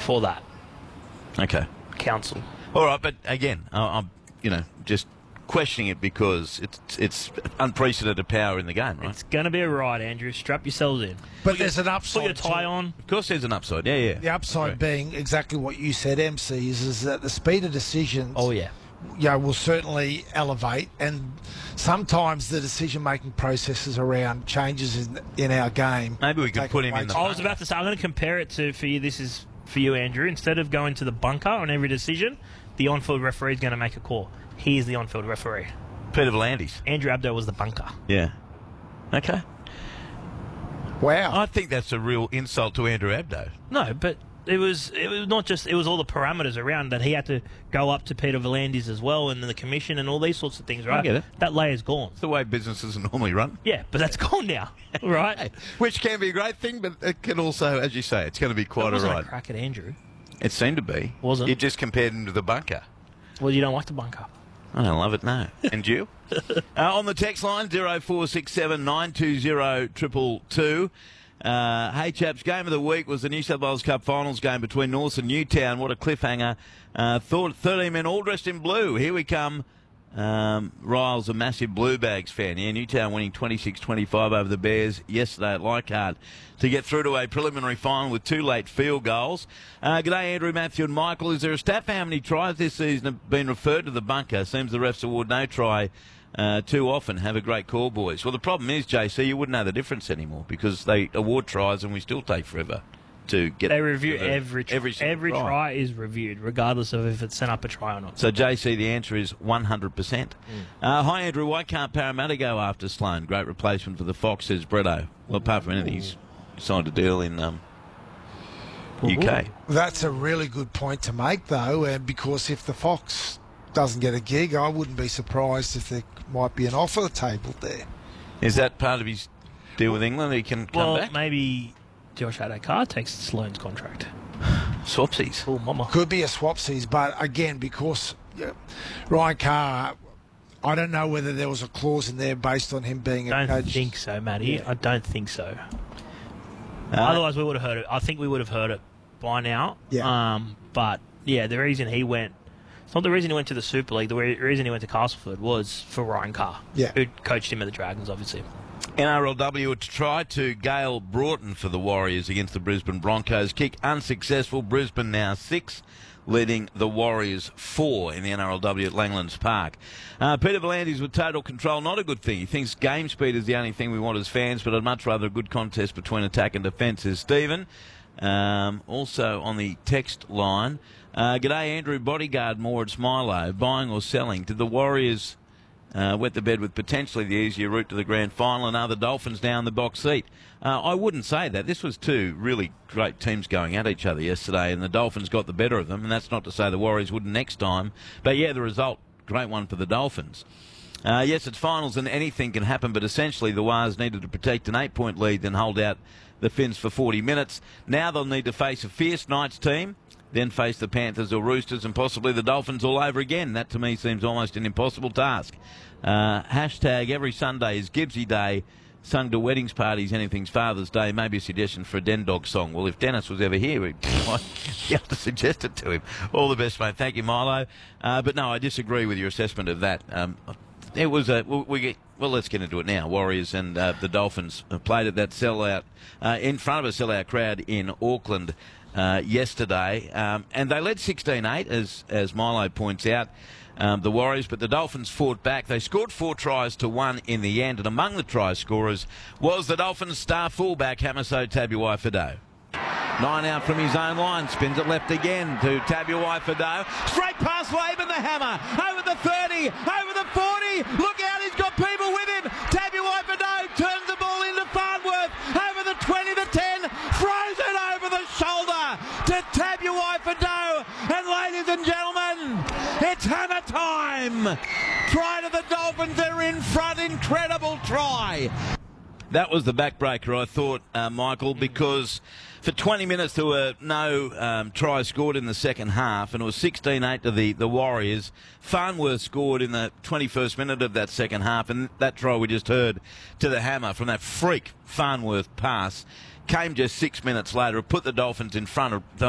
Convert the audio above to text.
for that Okay. council. All right, but again, I'm just questioning it because it's unprecedented power in the game, right? It's going to be a ride, Andrew. Strap yourselves in. But there's an upside. Put your tie to it. on. Of course, there's an upside. Yeah. The upside being exactly what you said, MC, is that the speed of decisions. Oh, yeah. Will certainly elevate, and sometimes the decision-making processes around changes in our game. Maybe we could take put him away in the. I was about to say, I'm going to compare it to, for you, this is for you, Andrew. Instead of going to the bunker on every decision, the on-field referee is going to make a call. He is the on-field referee. Peter V'landys. Andrew Abdo was the bunker. Yeah. Okay. Wow. I think that's a real insult to Andrew Abdo. No, but it was not just, it was all the parameters around that he had to go up to Peter V'landys as well, and then the commission and all these sorts of things, right? I get it. That layer's gone. It's the way businesses are normally run. Yeah, but that's gone now, right? Which can be a great thing, but it can also, as you say, it's going to be quite It a wasn't ride. a crack at Andrew. It seemed to be. Was it? You just compared him to the bunker. Well, you don't like the bunker. I don't love it, no. And you? On the text line, 0467 920 222. Hey, chaps, game of the week was the New South Wales Cup Finals game between North and Newtown. What a cliffhanger. Thought 13 men all dressed in blue. Here we come. Ryle's a massive Blue Bags fan. Yeah, Newtown winning 26-25 over the Bears yesterday at Leichhardt to get through to a preliminary final with 2 late field goals. G'day, Andrew, Matthew and Michael. Is there a stat for how many tries this season have been referred to the bunker? Seems the refs award no try too often. Have a great call, boys. Well, the problem is, JC, you wouldn't know the difference anymore because they award tries and we still take forever to get. They review to the- every try is reviewed, regardless of if it's sent up a try or not. So, JC, the answer is 100%. Hi, Andrew. Why can't Parramatta go after Sloane? Great replacement for the Fox, says Bretto. Well, apart from anything, he's signed a deal in UK. That's a really good point to make, though, and because if the Fox doesn't get a gig, I wouldn't be surprised if there might be an offer table there. Is that part of his deal with England? He can come Well, back? maybe Josh Adokar takes Sloane's contract. Swapsies. Oh, mama. Could be a swapsies, but again, because Ryan Carr, I don't know whether there was a clause in there based on him being a I don't coach. think so, Matty. Yeah. I don't think so. Otherwise, we would have heard it. I think we would have heard it by now. Yeah. But, yeah, the reason he went... It's not the reason he went to the Super League. The reason he went to Castleford was for Ryan Carr, who coached him at the Dragons, obviously. NRLW to try to Gale Broughton for the Warriors against the Brisbane Broncos. Kick unsuccessful. Brisbane now 6, leading the Warriors 4 in the NRLW at Langlands Park. Peter V'landys with total control, not a good thing. He thinks game speed is the only thing we want as fans, but I'd much rather a good contest between attack and defence, says Stephen. Also on the text line, g'day Andrew, bodyguard Moritz Milo, buying or selling? Did the Warriors wet the bed with potentially the easier route to the grand final, and are the Dolphins now in the box seat? I wouldn't say that. This was 2 really great teams going at each other yesterday, and the Dolphins got the better of them, and that's not to say the Warriors wouldn't next time. But yeah, the result, great one for the Dolphins. Yes, it's finals and anything can happen, but essentially the Wars needed to protect an 8-point lead, then hold out the Finns for 40 minutes. Now they'll need to face a fierce Knights team, then face the Panthers or Roosters and possibly the Dolphins all over again. That to me seems almost an impossible task. Hashtag every Sunday is Gibbsy Day, sung to weddings, parties, anything's Father's Day. Maybe a suggestion for a Den Dog song. Well, if Dennis was ever here, we'd be able to suggest it to him. All the best, mate. Thank you, Milo. But no, I disagree with your assessment of that. It was let's get into it now. Warriors and the Dolphins played at that sellout in front of a sellout crowd in Auckland yesterday, and they led 16-8, as Milo points out, the Warriors, but the Dolphins fought back. They scored 4 tries to 1 in the end, and among the try scorers was the Dolphins' star fullback, Hamiso Tabuai-Fidow. 9 out from his own line, spins it left again to Tabuai-Fidow. Straight past Laban the Hammer, over the 30, over the 40, look out, he's got people with him. Tabuai-Fidow turns the ball into Farnworth, over the 20, the 10, throws it over the shoulder to Tabuai-Fidow, and ladies and gentlemen, it's hammer time. Try to the Dolphins, they're in front, incredible try. That was the backbreaker, I thought, Michael, because for 20 minutes there were no tries scored in the second half, and it was 16-8 to the Warriors. Farnworth scored in the 21st minute of that second half, and that try we just heard to the Hammer from that freak Farnworth pass came just 6 minutes later. It put the Dolphins in front of